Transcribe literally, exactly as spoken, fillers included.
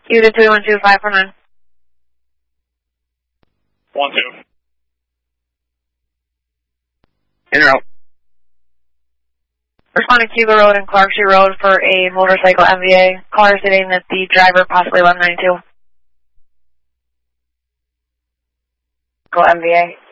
Unit two one two five four nine. One two. In route. Responding to Cuba Road and Clarksview Road for a motorcycle M V A. Caller stating that the driver possibly eleven ninety-two. Go M V A.